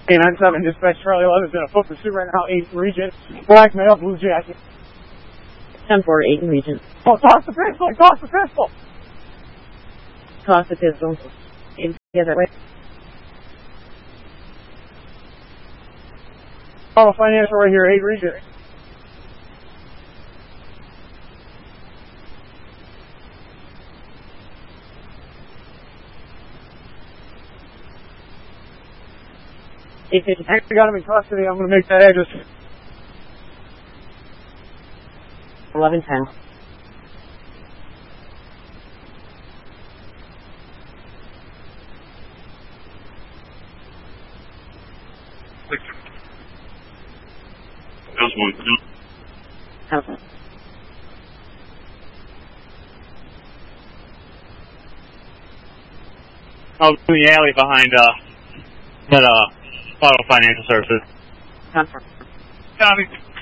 K97, dispatch Charlie 11 is in a foot pursuit right now, 8th Regent. Black male, blue jacket. 10-4, 8th Regent. Oh, toss the pistol! Toss the pistol! Toss the pistol. Get that way. Auto Financial right here, 8th Regent. I got him in custody. I'm going to make that address. 1110. That's one. Okay. I was in the alley behind that Auto Financial Services. Confirm. Copy.